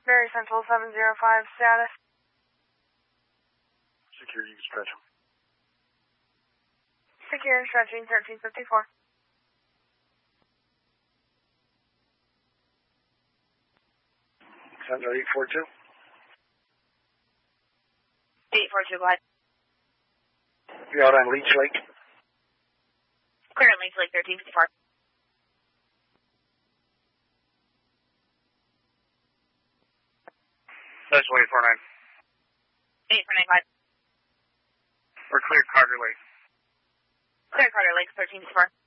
Very Central 705 status. Secure, you can stretch. Secure and stretching 1354. Sentinel 842. 842, go ahead. You're out on Leech Lake. Clear on Leech Lake 1354. That's 849. 849, go ahead. We're clear Carter Lake. Clear Carter Lake 1354.